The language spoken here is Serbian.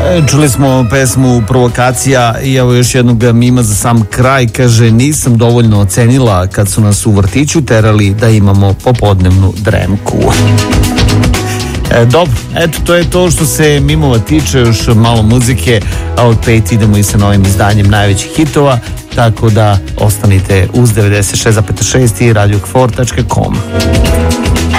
Čuli smo pesmu Provokacija i evo još jednog mima za sam kraj. Kaže, nisam dovoljno ocenila kad su nas u vrtiću terali da imamo popodnevnu dremku. Dobro, eto, to je to što se mimova tiče, još malo muzike, a od 5 idemo i sa novim izdanjem najvećih hitova, tako da ostanite uz 96,6 i radiokfor.com.